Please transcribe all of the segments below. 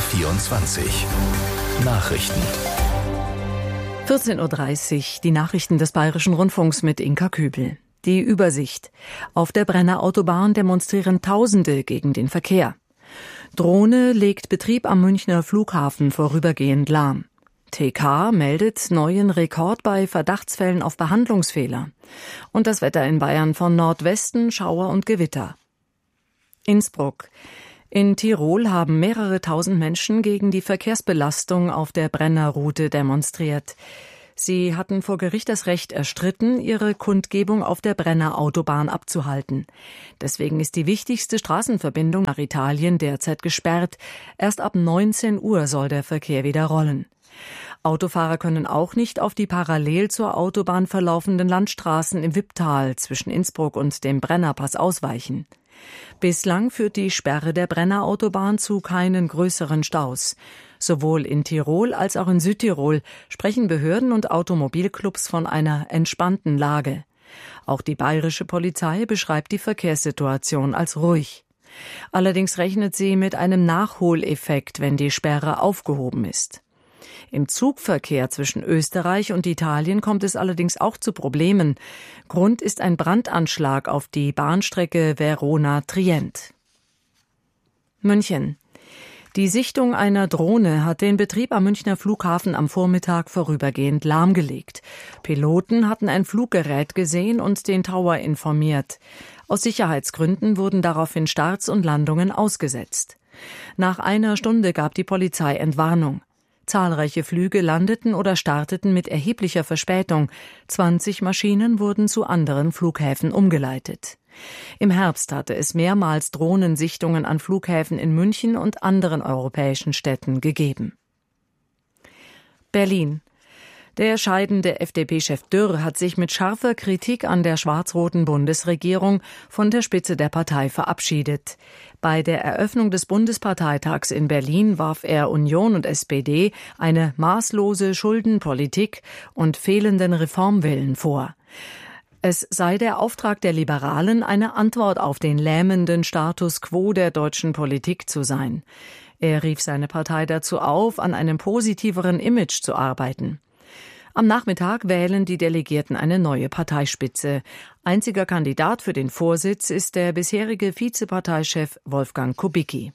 BR24 Nachrichten. 14:30 Uhr, die Nachrichten des Bayerischen Rundfunks mit Inka Kübel. Die Übersicht. Auf der Brenner Autobahn demonstrieren Tausende gegen den Verkehr. Drohne legt Betrieb am Münchner Flughafen vorübergehend lahm. TK meldet neuen Rekord bei Verdachtsfällen auf Behandlungsfehler. Und das Wetter in Bayern von Nordwesten, Schauer und Gewitter. Innsbruck. In Tirol haben mehrere tausend Menschen gegen die Verkehrsbelastung auf der Brennerroute demonstriert. Sie hatten vor Gericht das Recht erstritten, ihre Kundgebung auf der Brenner Autobahn abzuhalten. Deswegen ist die wichtigste Straßenverbindung nach Italien derzeit gesperrt. Erst ab 19 Uhr soll der Verkehr wieder rollen. Autofahrer können auch nicht auf die parallel zur Autobahn verlaufenden Landstraßen im Wipptal zwischen Innsbruck und dem Brennerpass ausweichen. Bislang führt die Sperre der Brenner Autobahn zu keinen größeren Staus. Sowohl in Tirol als auch in Südtirol sprechen Behörden und Automobilclubs von einer entspannten Lage. Auch die bayerische Polizei beschreibt die Verkehrssituation als ruhig. Allerdings rechnet sie mit einem Nachholeffekt, wenn die Sperre aufgehoben ist. Im Zugverkehr zwischen Österreich und Italien kommt es allerdings auch zu Problemen. Grund ist ein Brandanschlag auf die Bahnstrecke Verona-Trient. München. Die Sichtung einer Drohne hat den Betrieb am Münchner Flughafen am Vormittag vorübergehend lahmgelegt. Piloten hatten ein Fluggerät gesehen und den Tower informiert. Aus Sicherheitsgründen wurden daraufhin Starts und Landungen ausgesetzt. Nach einer Stunde gab die Polizei Entwarnung. Zahlreiche Flüge landeten oder starteten mit erheblicher Verspätung. 20 Maschinen wurden zu anderen Flughäfen umgeleitet. Im Herbst hatte es mehrmals Drohnensichtungen an Flughäfen in München und anderen europäischen Städten gegeben. Berlin. Der scheidende FDP-Chef Dürr hat sich mit scharfer Kritik an der schwarz-roten Bundesregierung von der Spitze der Partei verabschiedet. Bei der Eröffnung des Bundesparteitags in Berlin warf er Union und SPD eine maßlose Schuldenpolitik und fehlenden Reformwillen vor. Es sei der Auftrag der Liberalen, eine Antwort auf den lähmenden Status quo der deutschen Politik zu sein. Er rief seine Partei dazu auf, an einem positiveren Image zu arbeiten. Am Nachmittag wählen die Delegierten eine neue Parteispitze. Einziger Kandidat für den Vorsitz ist der bisherige Vizeparteichef Wolfgang Kubicki.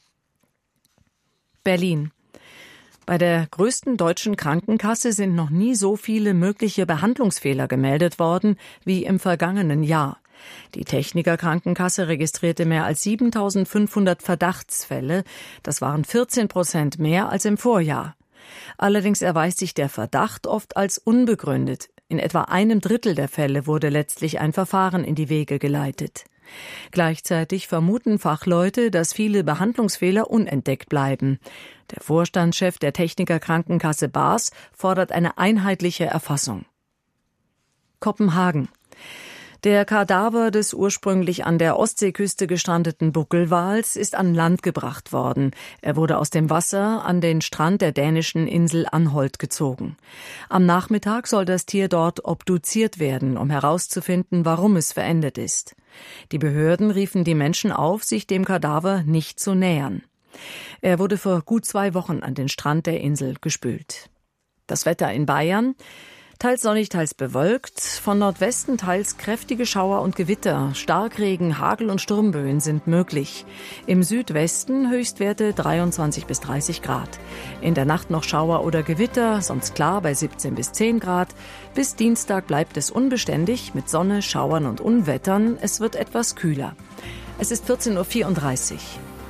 Berlin. Bei der größten deutschen Krankenkasse sind noch nie so viele mögliche Behandlungsfehler gemeldet worden wie im vergangenen Jahr. Die Techniker Krankenkasse registrierte mehr als 7.500 Verdachtsfälle. Das waren 14% mehr als im Vorjahr. Allerdings erweist sich der Verdacht oft als unbegründet. In etwa einem Drittel der Fälle wurde letztlich ein Verfahren in die Wege geleitet. Gleichzeitig vermuten Fachleute, dass viele Behandlungsfehler unentdeckt bleiben. Der Vorstandschef der Techniker Krankenkasse Baas fordert eine einheitliche Erfassung. Kopenhagen. Der Kadaver des ursprünglich an der Ostseeküste gestrandeten Buckelwals ist an Land gebracht worden. Er wurde aus dem Wasser an den Strand der dänischen Insel Anholt gezogen. Am Nachmittag soll das Tier dort obduziert werden, um herauszufinden, warum es verendet ist. Die Behörden riefen die Menschen auf, sich dem Kadaver nicht zu nähern. Er wurde vor gut 2 Wochen an den Strand der Insel gespült. Das Wetter in Bayern. Teils sonnig, teils bewölkt, von Nordwesten teils kräftige Schauer und Gewitter, Starkregen, Hagel und Sturmböen sind möglich. Im Südwesten Höchstwerte 23 bis 30 Grad. In der Nacht noch Schauer oder Gewitter, sonst klar bei 17 bis 10 Grad. Bis Dienstag bleibt es unbeständig mit Sonne, Schauern und Unwettern. Es wird etwas kühler. Es ist 14:34 Uhr.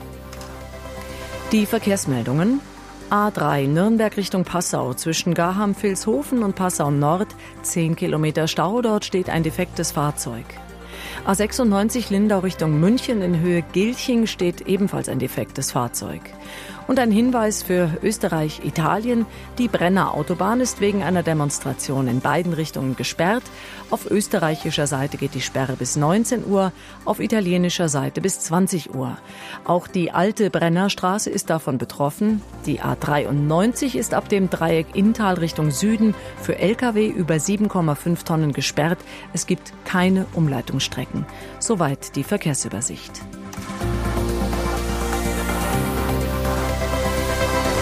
Die Verkehrsmeldungen. A3 Nürnberg Richtung Passau zwischen Garham-Vilshofen und Passau Nord 10 Kilometer Stau, dort steht ein defektes Fahrzeug. A96 Lindau Richtung München in Höhe Gilching steht ebenfalls ein defektes Fahrzeug. Und ein Hinweis für Österreich-Italien: Die Brenner Autobahn ist wegen einer Demonstration in beiden Richtungen gesperrt. Auf österreichischer Seite geht die Sperre bis 19 Uhr, auf italienischer Seite bis 20 Uhr. Auch die alte Brennerstraße ist davon betroffen. Die A93 ist ab dem Dreieck Inntal Richtung Süden für Lkw über 7,5 Tonnen gesperrt. Es gibt keine Umleitungsstrecken. Soweit die Verkehrsübersicht.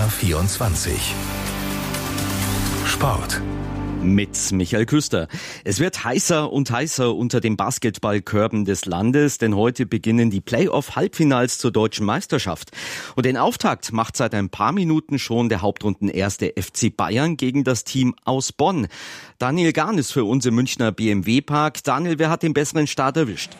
SR24. Sport. Mit Michael Küster. Es wird heißer und heißer unter den Basketballkörben des Landes, denn heute beginnen die Playoff-Halbfinals zur deutschen Meisterschaft. Und den Auftakt macht seit ein paar Minuten schon der Hauptrundenerste FC Bayern gegen das Team aus Bonn. Daniel Gahn ist für uns im Münchner BMW-Park. Daniel, wer hat den besseren Start erwischt?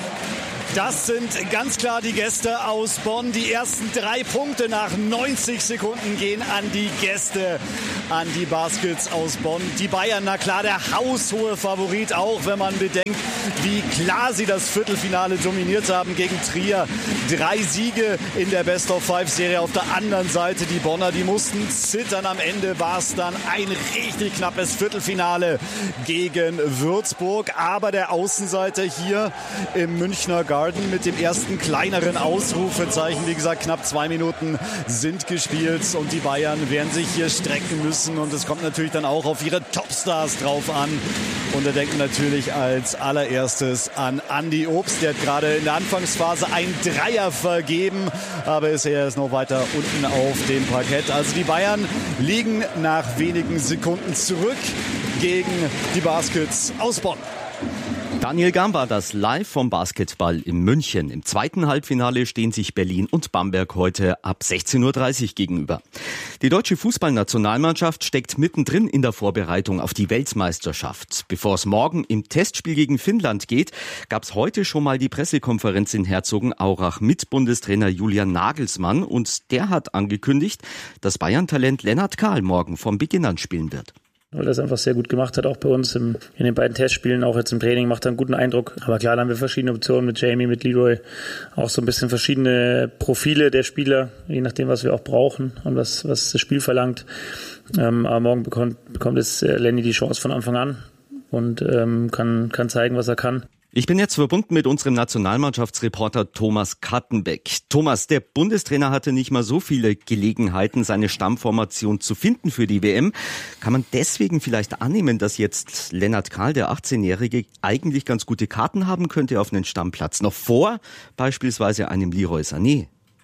Das sind ganz klar die Gäste aus Bonn. Die ersten 3 Punkte nach 90 Sekunden gehen an die Gäste, an die Baskets aus Bonn. Die Bayern, na klar, der haushohe Favorit, auch wenn man bedenkt, wie klar sie das Viertelfinale dominiert haben gegen Trier. 3 Siege in der Best-of-5-Serie. Auf der anderen Seite die Bonner, die mussten zittern. Am Ende war es dann ein richtig knappes Viertelfinale gegen Würzburg. Aber der Außenseiter hier im Münchner Garten mit dem ersten kleineren Ausrufezeichen. Wie gesagt, knapp 2 Minuten sind gespielt und die Bayern werden sich hier strecken müssen. Und es kommt natürlich dann auch auf ihre Topstars drauf an. Und da denken natürlich als allererstes an Andi Obst. Der hat gerade in der Anfangsphase einen Dreier vergeben, aber ist erst noch weiter unten auf dem Parkett. Also die Bayern liegen nach wenigen Sekunden zurück gegen die Baskets aus Bonn. Daniel Gahn war das live vom Basketball in München. Im zweiten Halbfinale stehen sich Berlin und Bamberg heute ab 16:30 Uhr gegenüber. Die deutsche Fußballnationalmannschaft steckt mittendrin in der Vorbereitung auf die Weltmeisterschaft. Bevor es morgen im Testspiel gegen Finnland geht, gab es heute schon mal die Pressekonferenz in Herzogenaurach mit Bundestrainer Julian Nagelsmann. Und der hat angekündigt, dass Bayern-Talent Lennart Kahl morgen von Beginn an spielen wird. Weil er es einfach sehr gut gemacht hat, auch bei uns in den beiden Testspielen, auch jetzt im Training, macht er einen guten Eindruck. Aber klar, da haben wir verschiedene Optionen mit Jamie, mit Leroy, auch so ein bisschen verschiedene Profile der Spieler, je nachdem, was wir auch brauchen und was das Spiel verlangt. Aber morgen bekommt es Lenny die Chance von Anfang an und kann zeigen, was er kann. Ich bin jetzt verbunden mit unserem Nationalmannschaftsreporter Thomas Kattenbeck. Thomas, der Bundestrainer hatte nicht mal so viele Gelegenheiten, seine Stammformation zu finden für die WM. Kann man deswegen vielleicht annehmen, dass jetzt Lennart Kahl, der 18-Jährige, eigentlich ganz gute Karten haben könnte auf einen Stammplatz? Noch vor beispielsweise einem Leroy Sané?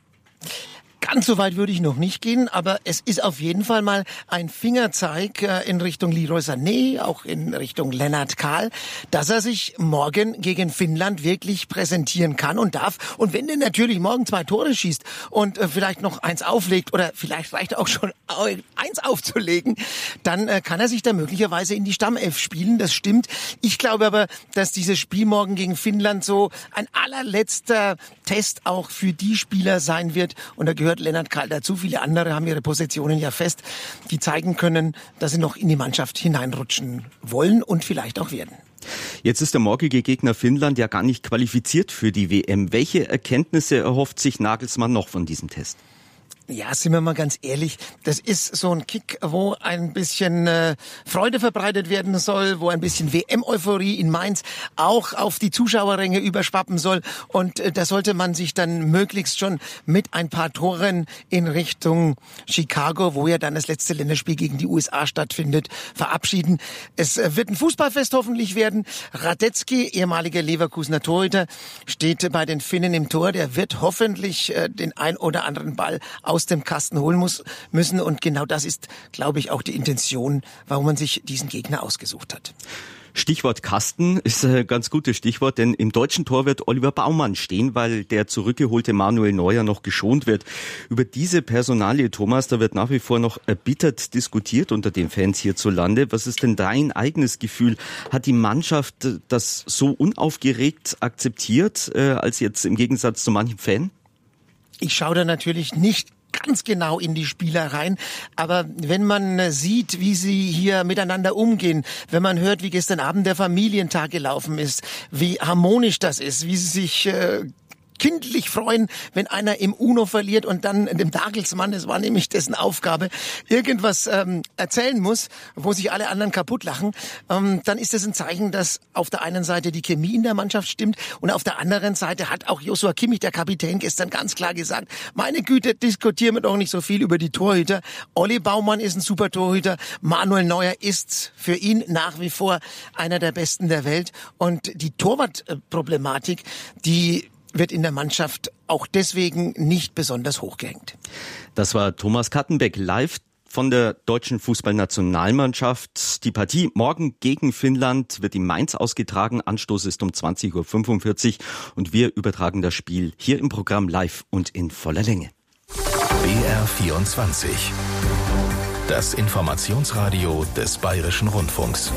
Ganz so weit würde ich noch nicht gehen, aber es ist auf jeden Fall mal ein Fingerzeig in Richtung Leroy Sané, auch in Richtung Lennart Kahl, dass er sich morgen gegen Finnland wirklich präsentieren kann und darf. Und wenn er natürlich morgen 2 Tore schießt und vielleicht noch 1 auflegt oder vielleicht reicht auch schon 1 aufzulegen, dann kann er sich da möglicherweise in die Stammelf spielen. Das stimmt. Ich glaube aber, dass dieses Spiel morgen gegen Finnland so ein allerletzter Test auch für die Spieler sein wird. Und da gehört Lennart Kahl dazu. Viele andere haben ihre Positionen ja fest, die zeigen können, dass sie noch in die Mannschaft hineinrutschen wollen und vielleicht auch werden. Jetzt ist der morgige Gegner Finnland ja gar nicht qualifiziert für die WM. Welche Erkenntnisse erhofft sich Nagelsmann noch von diesem Test? Ja, sind wir mal ganz ehrlich, das ist so ein Kick, wo ein bisschen Freude verbreitet werden soll, wo ein bisschen WM-Euphorie in Mainz auch auf die Zuschauerränge überschwappen soll. Und da sollte man sich dann möglichst schon mit ein paar Toren in Richtung Chicago, wo ja dann das letzte Länderspiel gegen die USA stattfindet, verabschieden. Es wird ein Fußballfest hoffentlich werden. Radetzky, ehemaliger Leverkusener Torhüter, steht bei den Finnen im Tor. Der wird hoffentlich den ein oder anderen Ball aus dem Kasten holen müssen. Und genau das ist, glaube ich, auch die Intention, warum man sich diesen Gegner ausgesucht hat. Stichwort Kasten ist ein ganz gutes Stichwort, denn im deutschen Tor wird Oliver Baumann stehen, weil der zurückgeholte Manuel Neuer noch geschont wird. Über diese Personalie, Thomas, da wird nach wie vor noch erbittert diskutiert unter den Fans hierzulande. Was ist denn dein eigenes Gefühl? Hat die Mannschaft das so unaufgeregt akzeptiert, als jetzt im Gegensatz zu manchem Fan? Ich schaue da natürlich nicht ganz genau in die Spieler rein. Aber wenn man sieht, wie sie hier miteinander umgehen, wenn man hört, wie gestern Abend der Familientag gelaufen ist, wie harmonisch das ist, wie sie sich kindlich freuen, wenn einer im Uno verliert und dann dem Nagelsmann, das war nämlich dessen Aufgabe, irgendwas erzählen muss, wo sich alle anderen kaputt lachen, dann ist das ein Zeichen, dass auf der einen Seite die Chemie in der Mannschaft stimmt und auf der anderen Seite hat auch Joshua Kimmich, der Kapitän, gestern ganz klar gesagt, meine Güte, diskutieren wir doch nicht so viel über die Torhüter. Olli Baumann ist ein super Torhüter, Manuel Neuer ist für ihn nach wie vor einer der Besten der Welt und die Torwartproblematik, die wird in der Mannschaft auch deswegen nicht besonders hoch gehängt. Das war Thomas Kattenbeck live von der deutschen Fußballnationalmannschaft. Die Partie morgen gegen Finnland wird in Mainz ausgetragen. Anstoß ist um 20.45 Uhr und wir übertragen das Spiel hier im Programm live und in voller Länge. BR24. Das Informationsradio des Bayerischen Rundfunks.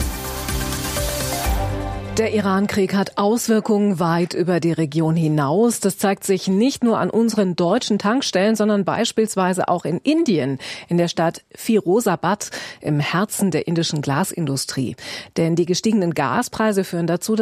Der Iran-Krieg hat Auswirkungen weit über die Region hinaus. Das zeigt sich nicht nur an unseren deutschen Tankstellen, sondern beispielsweise auch in Indien, in der Stadt Firozabad, im Herzen der indischen Glasindustrie. Denn die gestiegenen Gaspreise führen dazu,